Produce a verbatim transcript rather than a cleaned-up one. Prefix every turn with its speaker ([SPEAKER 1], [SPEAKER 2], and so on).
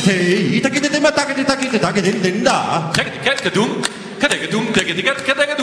[SPEAKER 1] ていたけててまたけてたけてたけてんでんだ
[SPEAKER 2] かけてかけてどんかけてどんかけてかけてかけて